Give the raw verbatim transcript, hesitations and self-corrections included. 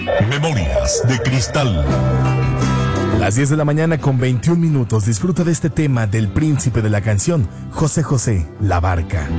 Memorias de Cristal. Las diez de la mañana con veintiún minutos. Disfruta de este tema del príncipe de la canción, José José, La Barca.